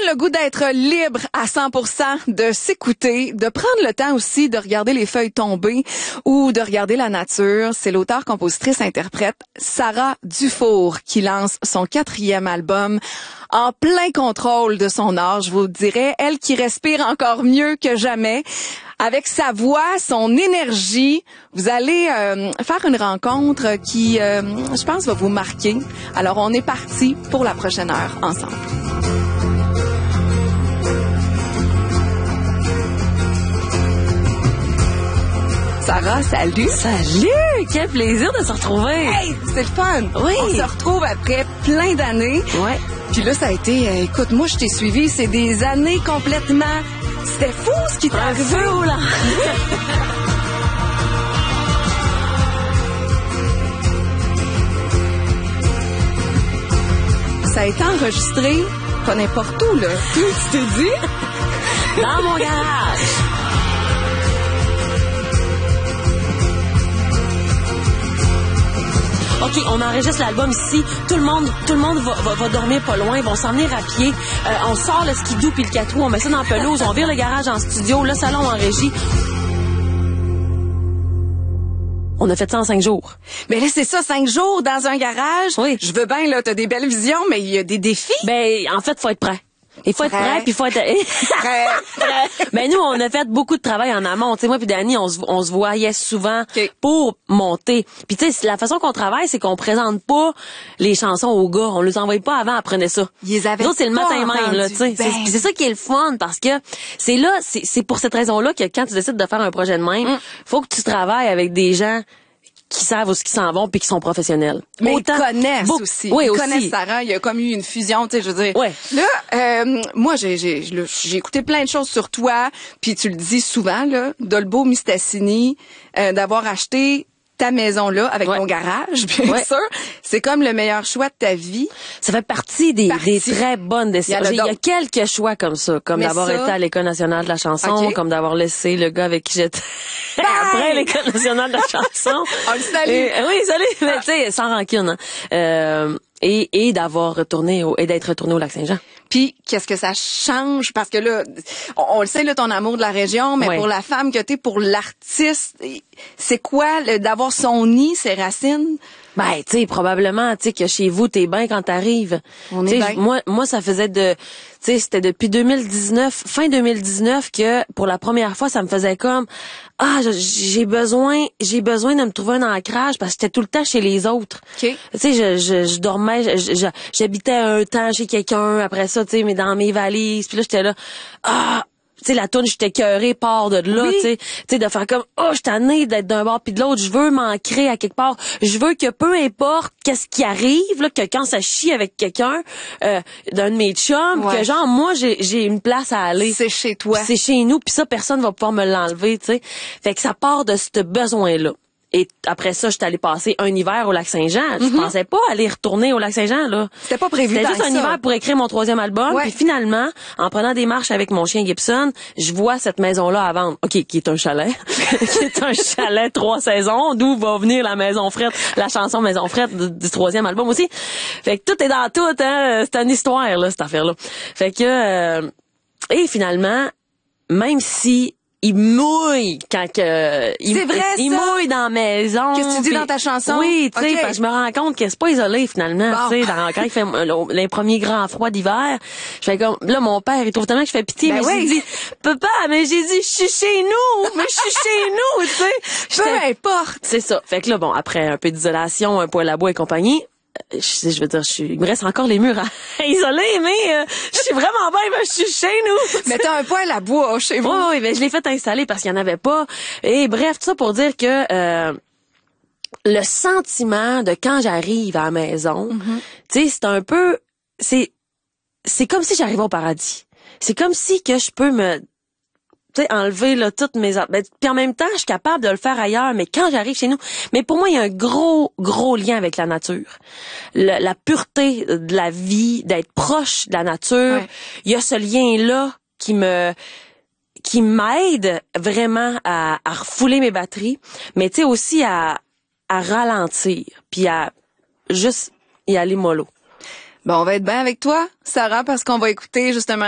donne le goût d'être libre à 100%, de s'écouter, de prendre le temps aussi de regarder les feuilles tomber ou de regarder la nature. C'est l'auteur, compositrice, interprète Sarah Dufour qui lance son 4e album en plein contrôle de son art, je vous dirais. Elle qui respire encore mieux que jamais. Avec sa voix, son énergie, vous allez faire une rencontre qui, je pense, va vous marquer. Alors, on est parti pour la prochaine heure ensemble. Sarah, salut! Salut! Quel plaisir de se retrouver! Hey, c'est le fun! Oui! On se retrouve après plein d'années. Ouais. Puis là, ça a été... écoute, moi, je t'ai suivi, c'est des années complètement... C'était fou ce qui t'est arrivé! Fou, là! Ça a été enregistré, pas n'importe où, là. Tu t'es dit? Dans mon garage! OK, on enregistre l'album ici. Tout le monde va dormir pas loin. Ils vont s'en venir à pied. On sort le skidoo puis le 4 roues. On met ça dans la pelouse. On vire le garage en studio. Le salon en régie. On a fait ça en 5 jours. Mais là, c'est ça, 5 jours dans un garage. Oui. Je veux bien, là, t'as des belles visions, mais il y a des défis. Ben, en fait, faut être prêt. Il faut être prêt, puis il faut être... Prêt. Ben nous, on a fait beaucoup de travail en amont. Tu sais, moi puis Dani, on se voyait souvent pour monter. Puis tu sais, la façon qu'on travaille, c'est qu'on présente pas les chansons aux gars. On les envoie pas avant, apprenez ça. Ils les avaient nous autres, c'est le matin même, là, tu sais. Ben. C'est ça qui est le fun, parce que c'est pour cette raison-là que quand tu décides de faire un projet de même, faut que tu travailles avec des gens qui savent où ils s'en vont puis qui sont professionnels. Mais ils connaissent aussi. Oui, ils aussi. connaissent Sarah. Il y a comme eu une fusion, tu sais, je veux dire. Ouais. Là, moi, j'ai écouté plein de choses sur toi, puis tu le dis souvent, là, Dolbeau Mistassini, d'avoir acheté ta maison là avec ton garage, bien sûr. C'est comme le meilleur choix de ta vie. Ça fait partie des très bonnes décisions. Il y a quelques choix comme ça, comme d'avoir été à l'École nationale de la chanson, comme d'avoir laissé le gars avec qui j'étais après l'École nationale de la chanson. On le salue. Oui, salut, mais tu sais, sans rancune. Hein. Et d'avoir retourné d'être retourné au Lac-Saint-Jean. Puis qu'est-ce que ça change, parce que là on le sait, là, ton amour de la région, mais pour la femme que t'es, pour l'artiste, c'est quoi d'avoir son nid, ses racines? Ben, tu sais, probablement, tu sais, que chez vous, t'es bien quand t'arrives. On est bien. Moi, ça faisait tu sais, c'était depuis 2019, fin 2019, que pour la première fois, ça me faisait comme, j'ai besoin de me trouver un ancrage parce que j'étais tout le temps chez les autres. Okay. Tu sais, je dormais, j'habitais un temps chez quelqu'un, après ça, tu sais, mais dans mes valises, puis là, j'étais là, tu sais, la toune, j'étais écœurée, part de là, tu sais, de faire comme, je suis tannée d'être d'un bord puis de l'autre, je veux m'ancrer à quelque part, je veux que peu importe qu'est-ce qui arrive, là, que quand ça chie avec quelqu'un, d'un de mes chums, que genre, moi, j'ai une place à aller. C'est chez toi. C'est chez nous, puis ça, personne va pouvoir me l'enlever, tu sais. Fait que ça part de ce besoin-là. Et après ça, j'étais allée passer un hiver au Lac-Saint-Jean. Je pensais pas aller retourner au Lac-Saint-Jean, là. C'était pas prévu. C'était juste un hiver pour écrire mon 3e album. Ouais. Puis finalement, en prenant des marches avec mon chien Gibson, je vois cette maison-là à vendre. OK, qui est un chalet. Qui est un chalet 3 saisons, d'où va venir la Maison Frette, la chanson Maison Frette du 3e album aussi. Fait que tout est dans tout, hein. C'est une histoire, là, cette affaire-là. Fait que, et finalement, même si il mouille quand il mouille dans la maison. Qu'est-ce que tu dis dans ta chanson? Oui, tu sais, parce que je me rends compte que c'est pas isolé finalement, tu sais, quand il fait les premiers grands froids d'hiver, je fais comme là mon père, il trouve tellement que je fais pitié, mais j'ai dit papa, mais j'ai dit je suis chez nous, tu sais. Peu importe. C'est ça. Fait que là bon, après un peu d'isolation, un poêle à bois et compagnie, je veux dire, il me reste encore les murs à isoler, mais je suis vraiment bien, je suis chez nous. Mais t'as un poêle à bois chez vous. Oui, mais je l'ai fait installer parce qu'il n'y en avait pas. Et bref, tout ça pour dire que le sentiment de quand j'arrive à la maison, tu sais, c'est un peu, c'est comme si j'arrivais au paradis. C'est comme si que je peux me tu sais, enlever là toutes mes puis en même temps je suis capable de le faire ailleurs, mais quand j'arrive chez nous, mais pour moi il y a un gros lien avec la nature, la pureté de la vie, d'être proche de la nature. Il y a ce lien là qui m'aide vraiment à refouler mes batteries, mais tu sais aussi à ralentir puis à juste y aller mollo. Bon, on va être bien avec toi, Sarah, parce qu'on va écouter justement